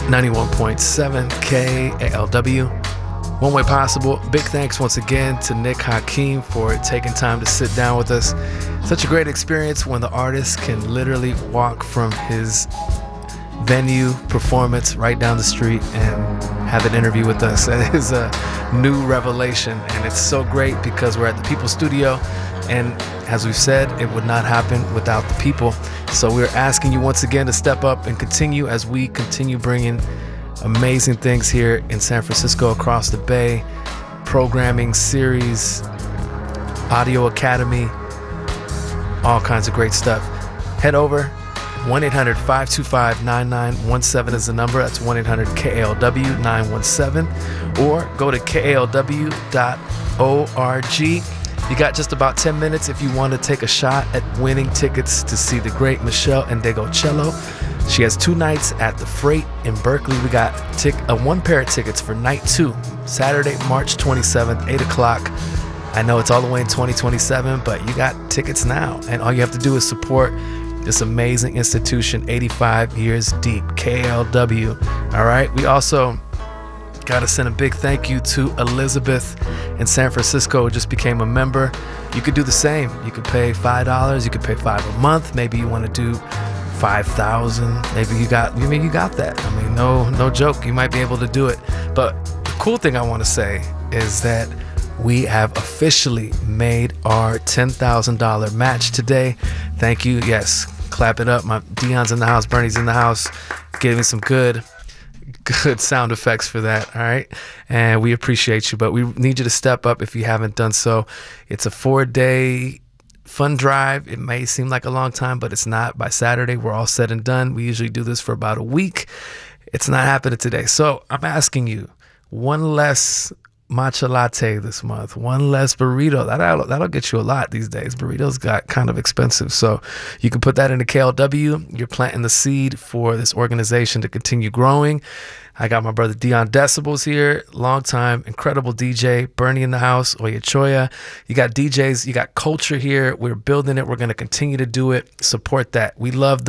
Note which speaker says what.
Speaker 1: 91.7 KALW. One Way Possible. Big thanks once again to Nick Hakim for taking time to sit down with us. Such a great experience when the artist can literally walk from his venue performance right down the street and have an interview with us. That is a new revelation, and it's so great because we're at the People Studio, and as we've said, it would not happen without the people. So we're asking you once again to step up and continue as we continue bringing amazing things here in San Francisco, across the Bay, programming, series, audio academy, all kinds of great stuff. Head over, 1-800-525-9917 is the number. That's 1-800-KALW-917, or go to KALW.org. You got just about 10 minutes if you want to take a shot at winning tickets to see the great Michelle Ndegeocello. She has 2 nights at the Freight in Berkeley. We got one pair of tickets for night 2, Saturday, March 27th, 8 o'clock. I know it's all the way in 2027, but you got tickets now. And all you have to do is support this amazing institution, 85 years deep, KLW. All right. We also got to send a big thank you to Elizabeth in San Francisco, who just became a member. You could do the same. You could pay $5. You could pay $5 a month. Maybe you want to do 5,000. Maybe you got that. I mean, no joke. You might be able to do it. But the cool thing I want to say is that we have officially made our $10,000 match today. Thank you. Yes, clap it up. My Dion's in the house. Bernie's in the house. Giving some good sound effects for that. All right. And we appreciate you, but we need you to step up if you haven't done so. It's a 4-day fun drive. It may seem like a long time, but it's not. By Saturday, we're all said and done. We usually do this for about a week. It's not happening today. So I'm asking you, one less matcha latte this month, one less burrito. That'll get you a lot these days. Burritos got kind of expensive. So you can put that into KLW. You're planting the seed for this organization to continue growing. I got my brother Dion Decibels here, longtime incredible DJ. Bernie in the house, Oyechoya. You got DJs, you got culture here. We're building it. We're going to continue to do it. Support that. We love